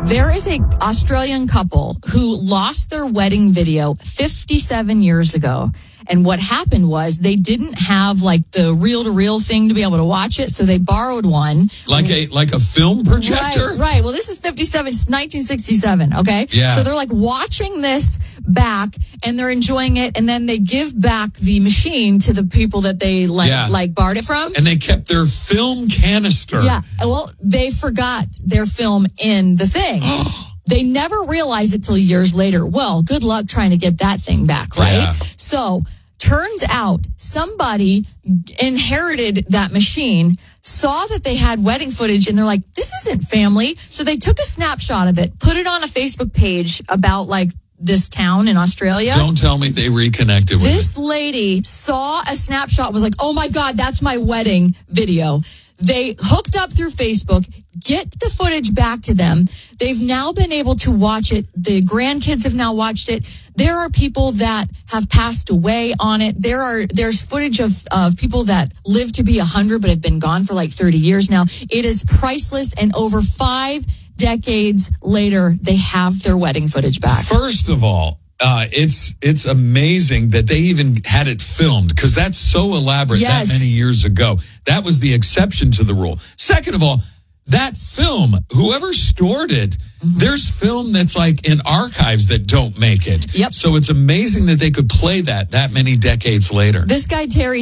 There is a Australian couple who lost their wedding video 57 years ago. And what happened was they didn't have like the reel-to-reel thing to be able to watch it, so they borrowed one. Like a film projector? Right. Well, this is 57, it's 1967, okay? Yeah. So they're like watching this back and they're enjoying it, and then they give back the machine to the people that they like borrowed it from. And they kept their film canister. Yeah. Well, they forgot their film in the thing. They never realized it till years later. Well, good luck trying to get that thing back, right? Yeah. So, turns out somebody inherited that machine, saw that they had wedding footage, and they're like, this isn't family. So they took a snapshot of it, put it on a Facebook page about like this town in Australia. Don't tell me they reconnected with This lady saw a snapshot, was like, oh my God, that's my wedding video. They hooked up through Facebook, get the footage back to them. They've now been able to watch it. The grandkids have now watched it. There are people that have passed away on it. There's footage of people that live to be 100 but have been gone for like 30 years now. It is priceless, and over 5 decades later, they have their wedding footage back. First of all, it's amazing that they even had it filmed, because that's so elaborate that many years ago. That was the exception to the rule. Second of all, that film, whoever stored it, there's film that's like in archives that don't make it. Yep. So it's amazing that they could play that many decades later. This guy, Terry,